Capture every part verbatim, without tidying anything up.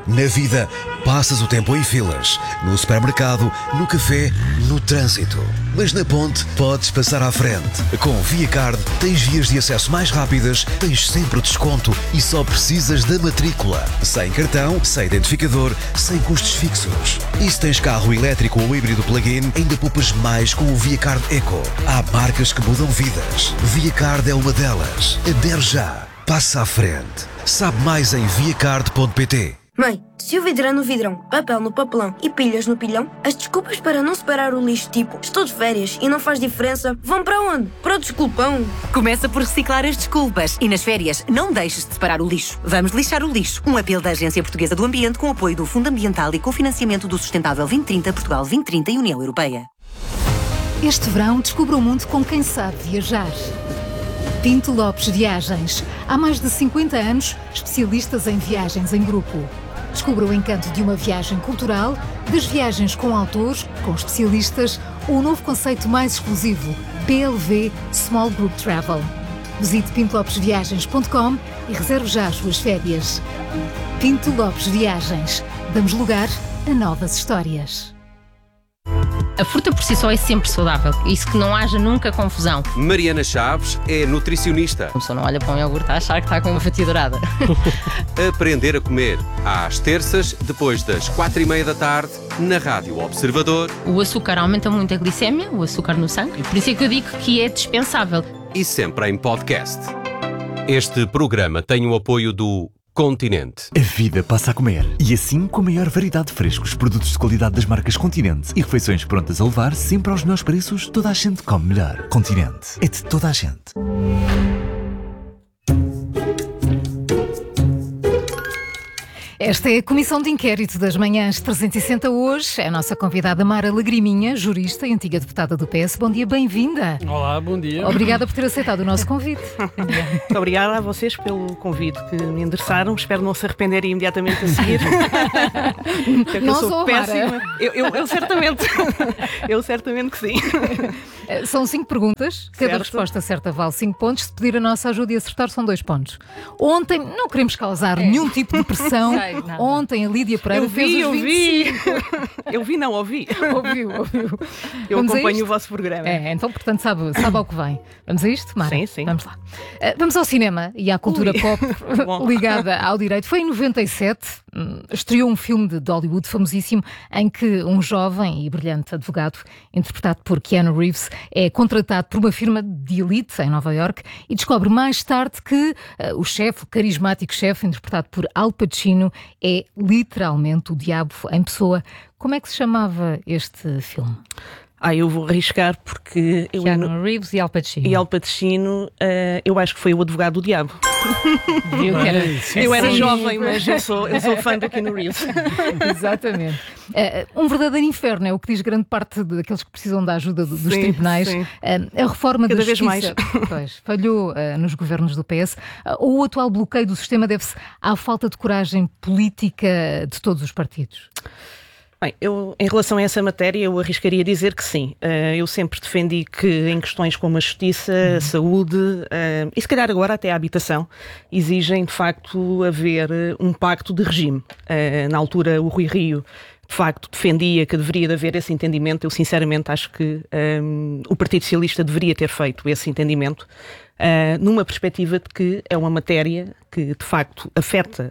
Na vida, passas o tempo em filas, no supermercado, no café, no trânsito. Mas na ponte, podes passar à frente. Com ViaCard, tens vias de acesso mais rápidas, tens sempre o desconto e só precisas da matrícula. Sem cartão, sem identificador, sem custos fixos. E se tens carro elétrico ou híbrido plug-in, ainda poupas mais com o ViaCard Eco. Há marcas que mudam vidas. ViaCard é uma delas. Adere já. Passa à frente. Sabe mais em viacard ponto pt. Mãe, se o vidro é no vidrão, papel no papelão e pilhas no pilhão, as desculpas para não separar o lixo, tipo, estou de férias e não faz diferença, vão para onde? Para o desculpão. Começa por reciclar as desculpas e nas férias não deixes de separar o lixo. Vamos lixar o lixo. Um apelo da Agência Portuguesa do Ambiente com apoio do Fundo Ambiental e com financiamento do Sustentável vinte trinta, Portugal vinte trinta e União Europeia. Este verão descubra o mundo com quem sabe viajar. Pinto Lopes Viagens. Há mais de cinquenta anos, especialistas em viagens em grupo. Descubra o encanto de uma viagem cultural, das viagens com autores, com especialistas, ou o novo conceito mais exclusivo, P L V Small Group Travel. Visite pinto lopes viagens ponto com e reserve já as suas férias. Pinto Lopes Viagens. Damos lugar a novas histórias. A fruta por si só é sempre saudável, isso que não haja nunca confusão. Mariana Chaves é nutricionista. A pessoa não olha para um iogurte a achar que está com uma fatia dourada. Aprender a comer, às terças, depois das quatro e meia da tarde, na Rádio Observador. O açúcar aumenta muito a glicémia, o açúcar no sangue, e por isso é que eu digo que é dispensável. E sempre em podcast. Este programa tem o apoio do Continente. A vida passa a comer. E assim, com a maior variedade de frescos, produtos de qualidade das marcas Continente e refeições prontas a levar, sempre aos melhores preços, toda a gente come melhor. Continente. É de toda a gente. Esta é a Comissão de Inquérito das Manhãs trezentos e sessenta hoje. É a nossa convidada Mara Lagriminha, jurista e antiga deputada do P S. Bom dia, bem-vinda. Olá, bom dia. Obrigada por ter aceitado o nosso convite. Muito obrigada a vocês pelo convite que me endereçaram. Espero não se arrependerem imediatamente a seguir. Não eu sou sou péssima. Eu, eu, eu certamente. Eu certamente que sim. São cinco perguntas. Cada Certo. resposta certa vale cinco pontos. Se pedir a nossa ajuda e acertar, são dois pontos. Ontem, não queremos causar É. nenhum tipo de pressão. Sei, nada. Ontem a Lídia Pereira Eu fez vi, os eu vinte vi. e cinco. Eu vi, não ouvi. Ouviu, ouviu. Eu Vamos a acompanho isto? o vosso programa. É, então, portanto, sabe, sabe ao que vem. Vamos a isto, Mara? Sim, sim. Vamos lá. Uh, vamos ao cinema e à cultura Ui. pop Bom. ligada ao direito. Foi em noventa e sete, hum, estreou um filme de Hollywood famosíssimo em que um jovem e brilhante advogado, interpretado por Keanu Reeves, é contratado por uma firma de elite em Nova Iorque e descobre mais tarde que uh, o chefe, o carismático chefe, interpretado por Al Pacino, é literalmente o diabo em pessoa. Como é que se chamava este filme? Ah, eu vou arriscar porque eu Keanu Reeves e Al Pacino. e Al Pacino, uh, eu acho que foi o advogado do diabo. Viu que era- Bem, sim, Eu era sim. jovem, mas eu sou, eu sou fã do Keanu Reeves. Exatamente. Uh, um verdadeiro inferno é o que diz grande parte daqueles que precisam da ajuda do- dos Sim, tribunais. sim. Uh, a reforma Cada da vez justiça pois, falhou uh, nos governos do P S. Uh, ou o atual bloqueio do sistema deve-se à falta de coragem política de todos os partidos? Bem, eu, em relação a essa matéria, eu arriscaria dizer que sim. Uh, eu sempre defendi que em questões como a justiça, a saúde uh, e se calhar agora até a habitação, exigem de facto haver uh, um pacto de regime. Uh, na altura, o Rui Rio de facto defendia que deveria de haver esse entendimento. Eu sinceramente acho que um, o Partido Socialista deveria ter feito esse entendimento uh, numa perspectiva de que é uma matéria que de facto afeta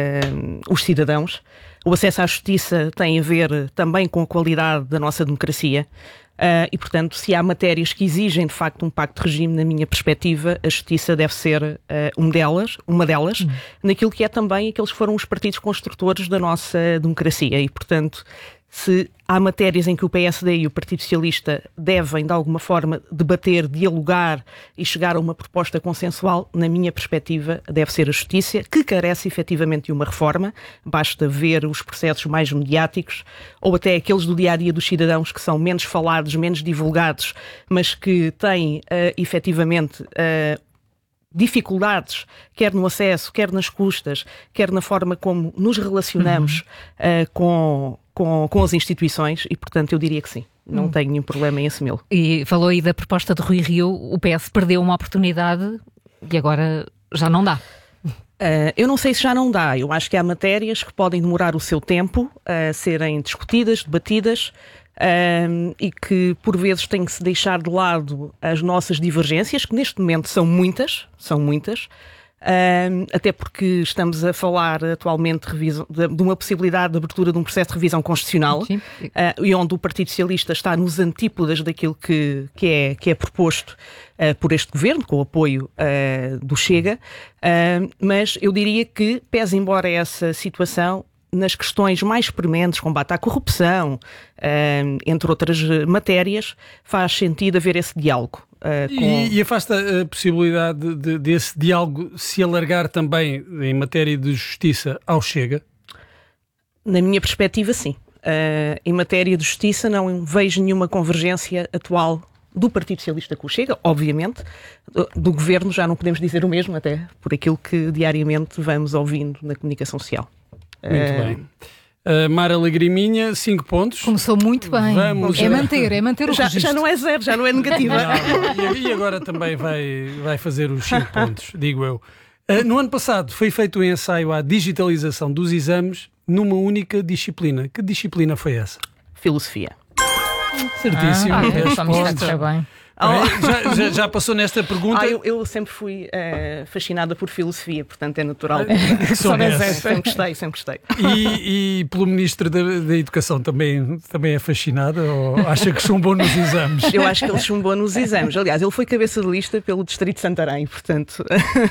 uh, os cidadãos. O acesso à justiça tem a ver também com a qualidade da nossa democracia uh, e, portanto, se há matérias que exigem, de facto, um pacto de regime, na minha perspectiva, a justiça deve ser uh, um delas, uma delas, uhum. naquilo que é também aqueles que foram os partidos construtores da nossa democracia e, portanto, se há matérias em que o P S D e o Partido Socialista devem, de alguma forma, debater, dialogar e chegar a uma proposta consensual, na minha perspectiva, deve ser a justiça, que carece efetivamente de uma reforma. Basta ver os processos mais mediáticos ou até aqueles do dia-a-dia dos cidadãos que são menos falados, menos divulgados, mas que têm, uh, efetivamente, uh, dificuldades, quer no acesso, quer nas custas, quer na forma como nos relacionamos uhum. uh, com, com, com as instituições e, portanto, eu diria que sim. Não uhum. tenho nenhum problema em assumi-lo. E falou aí da proposta de Rui Rio, o P S perdeu uma oportunidade e agora já não dá. Uh, eu não sei se já não dá. Eu acho que há matérias que podem demorar o seu tempo a serem discutidas, debatidas, um, e que por vezes tem que se deixar de lado as nossas divergências, que neste momento são muitas, são muitas, um, até porque estamos a falar atualmente de, revisão, de, de uma possibilidade de abertura de um processo de revisão constitucional, uh, e onde o Partido Socialista está nos antípodas daquilo que, que, é, que é proposto Uh, por este governo, com o apoio uh, do Chega, uh, mas eu diria que, pese embora essa situação, nas questões mais prementes, combate à corrupção, uh, entre outras matérias, faz sentido haver esse diálogo. Uh, com... e, e afasta a possibilidade de, de, desse diálogo se alargar também em matéria de justiça ao Chega? Na minha perspectiva, sim. Uh, em matéria de justiça não vejo nenhuma convergência atual do Partido Socialista com o Chega, obviamente. Do, do Governo já não podemos dizer o mesmo, até por aquilo que diariamente vamos ouvindo na comunicação social. Muito uh... bem. Uh, Mara Lagriminha, cinco pontos. Começou muito bem. Vamos é a... manter, é manter o já, registro. Já não é zero, já não é negativa. Não, e, e agora também vai, vai fazer os cinco pontos, digo eu. Uh, no ano passado foi feito um ensaio à digitalização dos exames numa única disciplina. Que disciplina foi essa? Filosofia. Certíssimo. Ah, é, bem. Oh. Já, já, já passou nesta pergunta? Ah, eu, eu sempre fui uh, fascinada por filosofia, portanto é natural. Que só sempre gostei, sempre gostei. E, e pelo Ministro da, da Educação também, também é fascinada ou acha que chumbou nos exames? Eu acho que ele chumbou nos exames. Aliás, ele foi cabeça de lista pelo Distrito de Santarém, portanto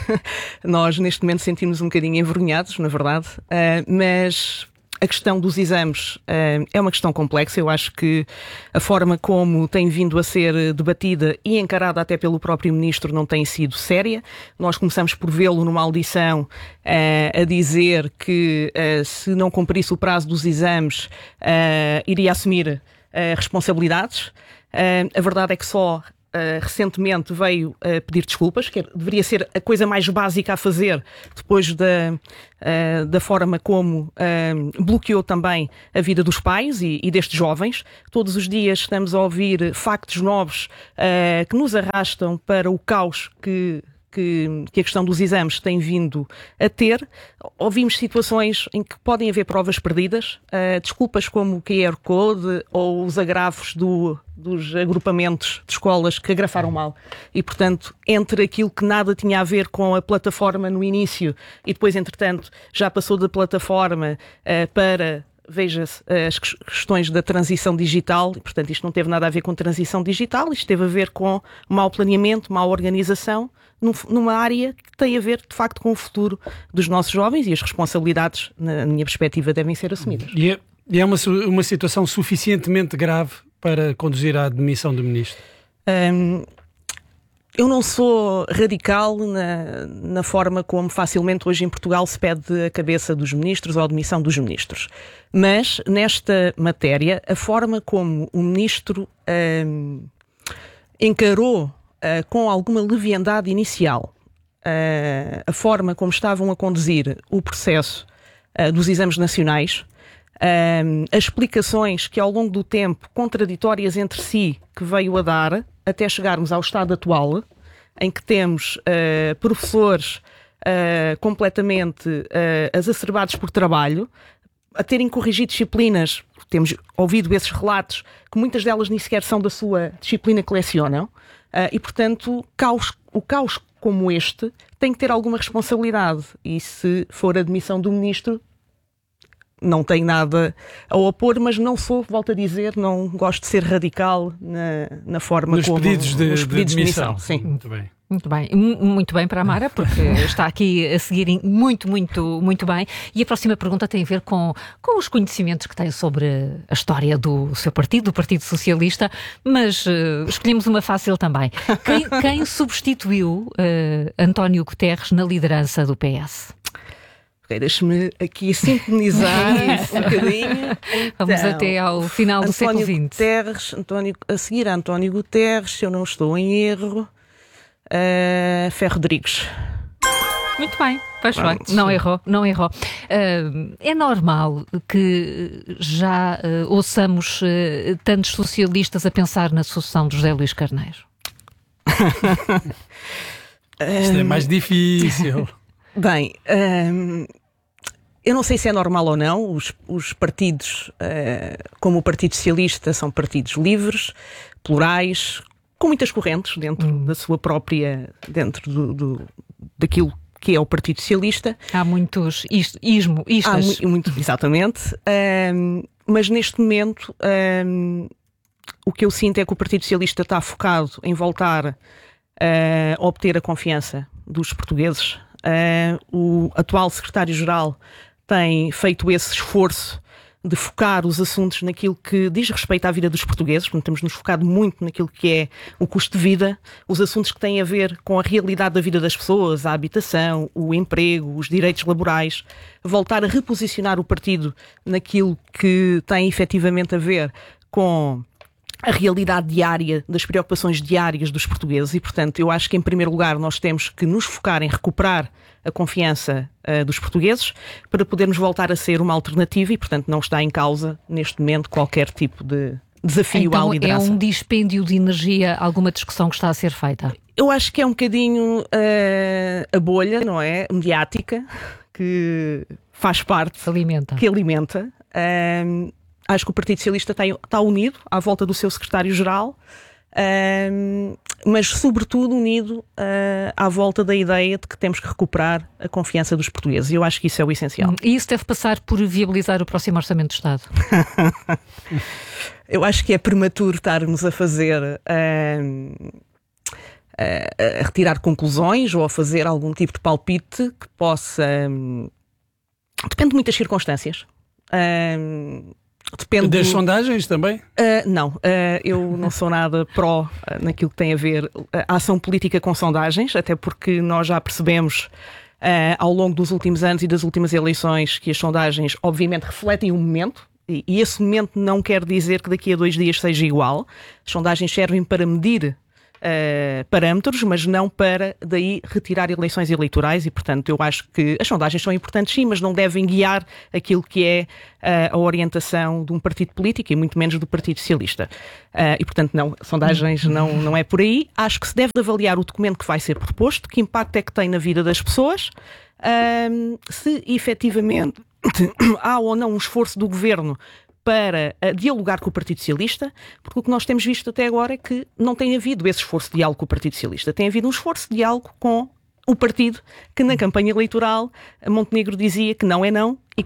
nós neste momento sentimos um bocadinho envergonhados, na verdade, uh, mas... A questão dos exames uh, é uma questão complexa. Eu acho que a forma como tem vindo a ser debatida e encarada até pelo próprio Ministro não tem sido séria. Nós começamos por vê-lo numa audição uh, a dizer que uh, se não cumprisse o prazo dos exames uh, iria assumir uh, responsabilidades. Uh, a verdade é que só... Uh, recentemente veio uh, pedir desculpas, que deveria ser a coisa mais básica a fazer depois da, uh, da forma como uh, bloqueou também a vida dos pais e, e destes jovens. Todos os dias estamos a ouvir factos novos uh, que nos arrastam para o caos que... Que, que a questão dos exames tem vindo a ter. Ouvimos situações em que podem haver provas perdidas, uh, desculpas como o Q R Code ou os agravos do, dos agrupamentos de escolas que agrafaram mal. E, portanto, entre aquilo que nada tinha a ver com a plataforma no início e depois, entretanto, já passou da plataforma uh, para... Veja-se as questões da transição digital, e, portanto, isto não teve nada a ver com transição digital, isto teve a ver com mau planeamento, má organização, num, numa área que tem a ver, de facto, com o futuro dos nossos jovens e as responsabilidades, na minha perspectiva, devem ser assumidas. E é, e é uma, uma situação suficientemente grave para conduzir à demissão do Ministro? Um, Eu não sou radical na, na forma como facilmente hoje em Portugal se pede a cabeça dos ministros ou a demissão dos ministros. Mas, nesta matéria, a forma como o ministro hum, encarou uh, com alguma leviandade inicial uh, a forma como estavam a conduzir o processo uh, dos exames nacionais, uh, as explicações que ao longo do tempo, contraditórias entre si, que veio a dar, até chegarmos ao estado atual, em que temos uh, professores uh, completamente uh, exacerbados por trabalho, a terem corrigido disciplinas, temos ouvido esses relatos, que muitas delas nem sequer são da sua disciplina que lecionam, uh, e portanto caos, o caos como este tem que ter alguma responsabilidade, e se for a demissão do ministro, não tenho nada a opor, mas não sou, volto a dizer, não gosto de ser radical na, na forma nos como... Pedidos de, nos pedidos de de demissão. demissão. Sim. Muito bem. Muito bem, muito bem para a Mara, porque está aqui a seguirem muito, muito, muito bem. E a próxima pergunta tem a ver com, com os conhecimentos que tem sobre a história do seu partido, do Partido Socialista, mas uh, escolhemos uma fácil também. Quem, quem substituiu uh, António Guterres na liderança do P S? Ok, deixa-me aqui sintonizar um bocadinho. Então, vamos até ao final do António século vinte. Guterres, António, a seguir a António Guterres, se eu não estou em erro, uh, Ferro Rodrigues. Muito bem, pois bem, não errou, não errou. Uh, é normal que já uh, ouçamos uh, tantos socialistas a pensar na sucessão de José Luís Carneiro? Isto é mais difícil. Bem, hum, eu não sei se é normal ou não, os, os partidos, uh, como o Partido Socialista, são partidos livres, plurais, com muitas correntes dentro hum. da sua própria, dentro do, do, daquilo que é o Partido Socialista. Há muitos is, ismo, istas. Há mu- muito, exatamente. Um, mas neste momento, um, o que eu sinto é que o Partido Socialista está focado em voltar uh, a obter a confiança dos portugueses. Uh, o atual secretário-geral tem feito esse esforço de focar os assuntos naquilo que diz respeito à vida dos portugueses. Portanto, temos nos focado muito naquilo que é o custo de vida, os assuntos que têm a ver com a realidade da vida das pessoas, a habitação, o emprego, os direitos laborais, voltar a reposicionar o partido naquilo que tem efetivamente a ver com a realidade diária, das preocupações diárias dos portugueses e, portanto, eu acho que em primeiro lugar nós temos que nos focar em recuperar a confiança uh, dos portugueses para podermos voltar a ser uma alternativa e, portanto, não está em causa neste momento qualquer tipo de desafio então, à liderança. É um dispêndio de energia, alguma discussão que está a ser feita? Eu acho que é um bocadinho uh, a bolha, não é? Mediática, que faz parte, que alimenta. Que alimenta. Uh, Acho que o Partido Socialista está, está unido à volta do seu secretário-geral, uh, mas sobretudo unido uh, à volta da ideia de que temos que recuperar a confiança dos portugueses. E eu acho que isso é o essencial. E isso deve passar por viabilizar o próximo Orçamento do Estado? Eu acho que é prematuro estarmos a fazer... Uh, a retirar conclusões ou a fazer algum tipo de palpite que possa... Um, depende de muitas circunstâncias. Um, Depende das do... sondagens também? Uh, não, uh, eu não sou nada pró uh, naquilo que tem a ver a ação política com sondagens, até porque nós já percebemos uh, ao longo dos últimos anos e das últimas eleições que as sondagens obviamente refletem o momento e, e esse momento não quer dizer que daqui a dois dias seja igual. As sondagens servem para medir Uh, parâmetros, mas não para daí retirar eleições eleitorais e, portanto, eu acho que as sondagens são importantes sim, mas não devem guiar aquilo que é uh, a orientação de um partido político e muito menos do Partido Socialista. Uh, e, portanto, não, sondagens não, não é por aí. Acho que se deve de avaliar o documento que vai ser proposto, que impacto é que tem na vida das pessoas, uh, se efetivamente há ou não um esforço do Governo para uh, dialogar com o Partido Socialista, porque o que nós temos visto até agora é que não tem havido esse esforço de diálogo com o Partido Socialista. Tem havido um esforço de diálogo com o partido que na campanha eleitoral Montenegro dizia que não é não e